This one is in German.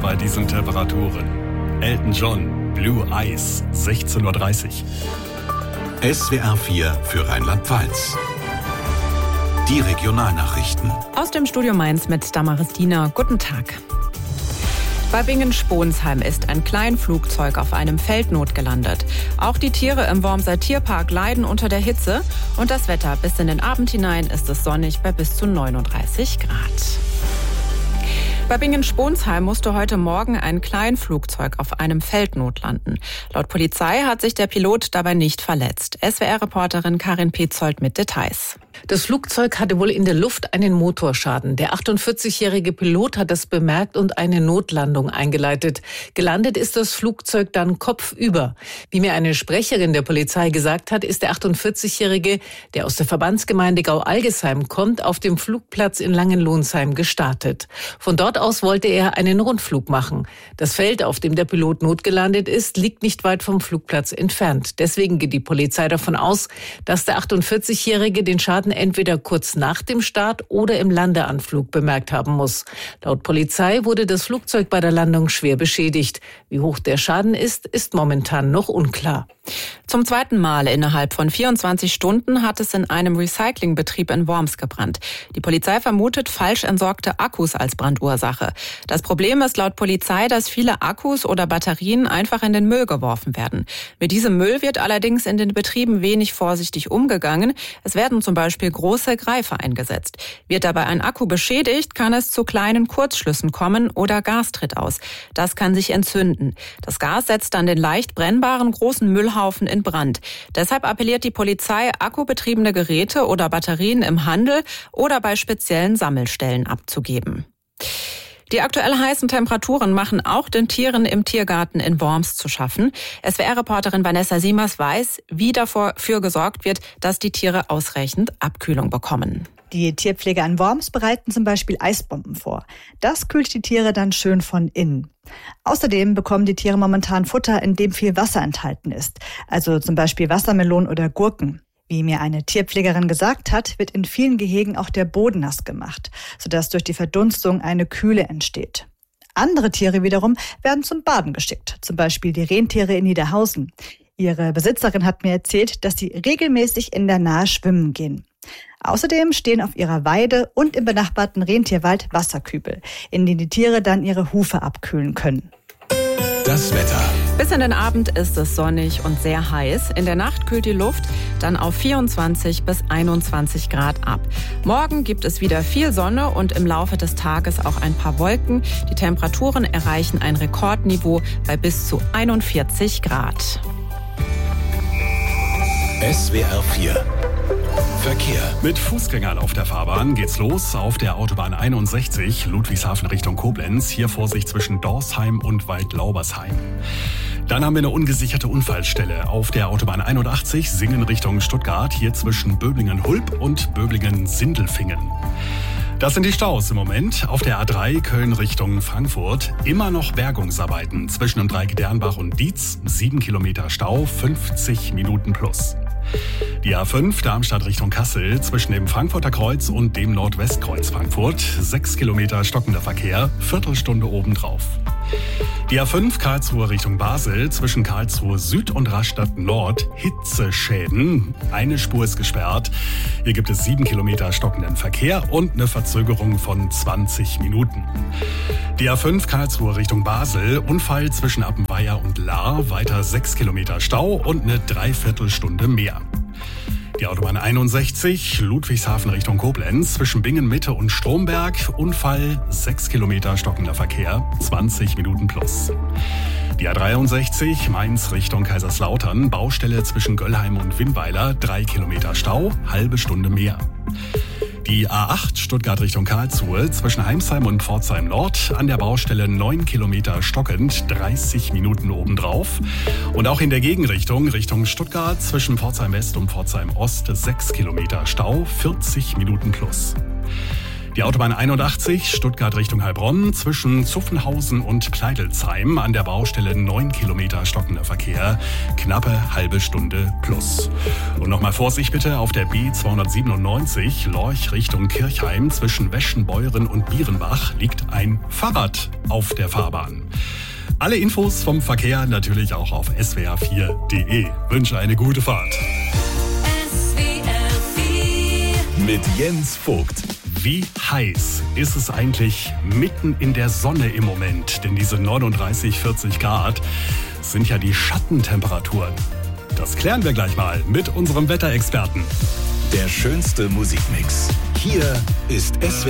bei diesen Temperaturen. Elton John, Blue Eyes, 16:30 Uhr. SWR 4 für Rheinland-Pfalz. Die Regionalnachrichten. Aus dem Studio Mainz mit Damaris Diener. Guten Tag. Bei Bingen-Sponsheim ist ein Kleinflugzeug auf einem Feld notgelandet. Auch die Tiere im Wormser Tierpark leiden unter der Hitze. Und das Wetter bis in den Abend hinein ist es sonnig bei bis zu 39 Grad. Bei Bingen-Sponsheim musste heute Morgen ein Kleinflugzeug auf einem Feld notlanden. Laut Polizei hat sich der Pilot dabei nicht verletzt. SWR-Reporterin Karin Petzold mit Details. Das Flugzeug hatte wohl in der Luft einen Motorschaden. Der 48-jährige Pilot hat das bemerkt und eine Notlandung eingeleitet. Gelandet ist das Flugzeug dann kopfüber. Wie mir eine Sprecherin der Polizei gesagt hat, ist der 48-jährige, der aus der Verbandsgemeinde Gau-Algesheim kommt, auf dem Flugplatz in Langenlohnsheim gestartet. Von dort aus wollte er einen Rundflug machen. Das Feld, auf dem der Pilot notgelandet ist, liegt nicht weit vom Flugplatz entfernt. Deswegen geht die Polizei davon aus, dass der 48-jährige den Schaden entweder kurz nach dem Start oder im Landeanflug bemerkt haben muss. Laut Polizei wurde das Flugzeug bei der Landung schwer beschädigt. Wie hoch der Schaden ist momentan noch unklar. Zum zweiten Mal innerhalb von 24 Stunden hat es in einem Recyclingbetrieb in Worms gebrannt. Die Polizei vermutet falsch entsorgte Akkus als Brandursache. Das Problem ist laut Polizei, dass viele Akkus oder Batterien einfach in den Müll geworfen werden. Mit diesem Müll wird allerdings in den Betrieben wenig vorsichtig umgegangen. Es werden zum Beispiel große Greifer eingesetzt. Wird dabei ein Akku beschädigt, kann es zu kleinen Kurzschlüssen kommen oder Gas tritt aus. Das kann sich entzünden. Das Gas setzt dann den leicht brennbaren großen Müllhaufen in Brand. Deshalb appelliert die Polizei, akkubetriebene Geräte oder Batterien im Handel oder bei speziellen Sammelstellen abzugeben. Die aktuell heißen Temperaturen machen auch den Tieren im Tiergarten in Worms zu schaffen. SWR-Reporterin Vanessa Siemers weiß, wie dafür gesorgt wird, dass die Tiere ausreichend Abkühlung bekommen. Die Tierpfleger in Worms bereiten zum Beispiel Eisbomben vor. Das kühlt die Tiere dann schön von innen. Außerdem bekommen die Tiere momentan Futter, in dem viel Wasser enthalten ist. Also zum Beispiel Wassermelonen oder Gurken. Wie mir eine Tierpflegerin gesagt hat, wird in vielen Gehegen auch der Boden nass gemacht, sodass durch die Verdunstung eine Kühle entsteht. Andere Tiere wiederum werden zum Baden geschickt, zum Beispiel die Rentiere in Niederhausen. Ihre Besitzerin hat mir erzählt, dass sie regelmäßig in der Nahe schwimmen gehen. Außerdem stehen auf ihrer Weide und im benachbarten Rentierwald Wasserkübel, in denen die Tiere dann ihre Hufe abkühlen können. Das Wetter. Bis in den Abend ist es sonnig und sehr heiß. In der Nacht kühlt die Luft dann auf 24 bis 21 Grad ab. Morgen gibt es wieder viel Sonne und im Laufe des Tages auch ein paar Wolken. Die Temperaturen erreichen ein Rekordniveau bei bis zu 41 Grad. SWR 4 Verkehr. Mit Fußgängern auf der Fahrbahn geht's los. Auf der Autobahn 61 Ludwigshafen Richtung Koblenz. Hier Vorsicht zwischen Dorsheim und Waldlaubersheim. Dann haben wir eine ungesicherte Unfallstelle auf der Autobahn 81 Singen Richtung Stuttgart. Hier zwischen Böblingen-Hulb und Böblingen-Sindelfingen. Das sind die Staus im Moment. Auf der A3 Köln Richtung Frankfurt immer noch Bergungsarbeiten zwischen dem Dreieck Dernbach und Dietz. 7 Kilometer Stau, 50 Minuten plus. Die A5 Darmstadt Richtung Kassel zwischen dem Frankfurter Kreuz und dem Nordwestkreuz Frankfurt. 6 Kilometer stockender Verkehr, Viertelstunde obendrauf. Die A5 Karlsruhe Richtung Basel zwischen Karlsruhe Süd und Rastatt Nord. Hitzeschäden. Eine Spur ist gesperrt. Hier gibt es 7 Kilometer stockenden Verkehr und eine Verzögerung von 20 Minuten. Die A5 Karlsruhe Richtung Basel. Unfall zwischen Appenweier und Lahr. Weiter 6 Kilometer Stau und eine Dreiviertelstunde mehr. Die Autobahn 61 Ludwigshafen Richtung Koblenz zwischen Bingen Mitte und Stromberg. Unfall 6 Kilometer stockender Verkehr, 20 Minuten plus. Die A63 Mainz Richtung Kaiserslautern. Baustelle zwischen Göllheim und Winnweiler. 3 Kilometer Stau, halbe Stunde mehr. Die A8 Stuttgart Richtung Karlsruhe zwischen Heimsheim und Pforzheim Nord an der Baustelle 9 Kilometer stockend, 30 Minuten obendrauf. Und auch in der Gegenrichtung Richtung Stuttgart zwischen Pforzheim West und Pforzheim Ost 6 Kilometer Stau, 40 Minuten plus. Die Autobahn 81 Stuttgart Richtung Heilbronn zwischen Zuffenhausen und Kleidelsheim an der Baustelle 9 Kilometer stockender Verkehr. Knappe halbe Stunde plus. Und nochmal Vorsicht bitte auf der B297 Lorch Richtung Kirchheim zwischen Weschenbeuren und Bierenbach liegt ein Fahrrad auf der Fahrbahn. Alle Infos vom Verkehr natürlich auch auf swr4.de. Wünsche eine gute Fahrt. Mit Jens Vogt. Wie heiß ist es eigentlich mitten in der Sonne im Moment? Denn diese 39, 40 Grad sind ja die Schattentemperaturen. Das klären wir gleich mal mit unserem Wetterexperten. Der schönste Musikmix. Hier ist SWR.